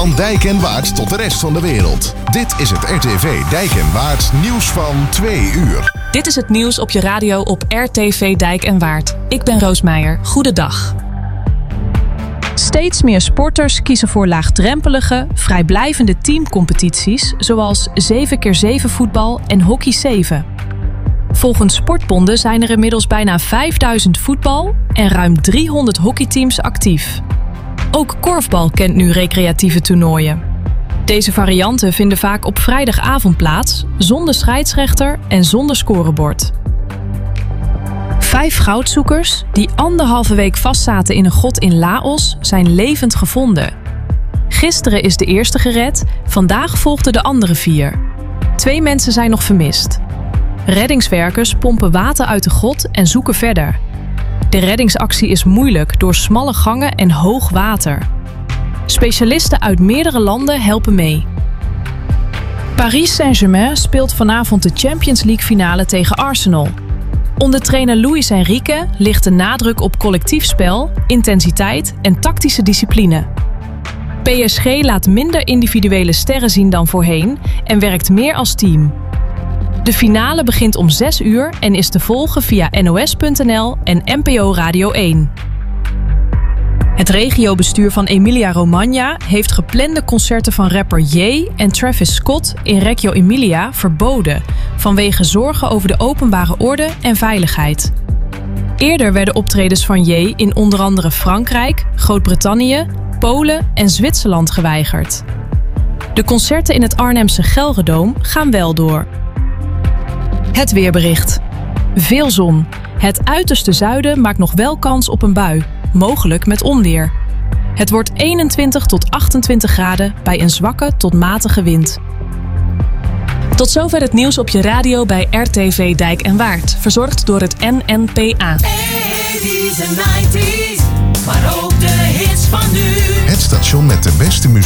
Van Dijk en Waard tot de rest van de wereld. Dit is het RTV Dijk en Waard nieuws van 2 uur. Dit is het nieuws op je radio op RTV Dijk en Waard. Ik ben Roos Meijer. Goedendag. Steeds meer sporters kiezen voor laagdrempelige, vrijblijvende teamcompetities zoals 7x7 voetbal en hockey 7. Volgens sportbonden zijn er inmiddels bijna 5000 voetbal- en ruim 300 hockeyteams actief. Ook korfbal kent nu recreatieve toernooien. Deze varianten vinden vaak op vrijdagavond plaats, zonder scheidsrechter en zonder scorebord. 5 goudzoekers, die 1,5 week vastzaten in een grot in Laos, zijn levend gevonden. Gisteren is de eerste gered, vandaag volgden de andere 4. 2 mensen zijn nog vermist. Reddingswerkers pompen water uit de grot en zoeken verder. De reddingsactie is moeilijk door smalle gangen en hoog water. Specialisten uit meerdere landen helpen mee. Paris Saint-Germain speelt vanavond de Champions League finale tegen Arsenal. Onder trainer Luis Enrique ligt de nadruk op collectief spel, intensiteit en tactische discipline. PSG laat minder individuele sterren zien dan voorheen en werkt meer als team. De finale begint om 6 uur en is te volgen via NOS.nl en NPO Radio 1. Het regiobestuur van Emilia-Romagna heeft geplande concerten van rapper Ye en Travis Scott in Reggio Emilia verboden, vanwege zorgen over de openbare orde en veiligheid. Eerder werden optredens van Ye in onder andere Frankrijk, Groot-Brittannië, Polen en Zwitserland geweigerd. De concerten in het Arnhemse Gelredoom gaan wel door. Het weerbericht. Veel zon. Het uiterste zuiden maakt nog wel kans op een bui, mogelijk met onweer. Het wordt 21 tot 28 graden bij een zwakke tot matige wind. Tot zover het nieuws op je radio bij RTV Dijk en Waard. Verzorgd door het NNPA. 80's en 90's, maar ook de hits van nu. Het station met de beste muziek.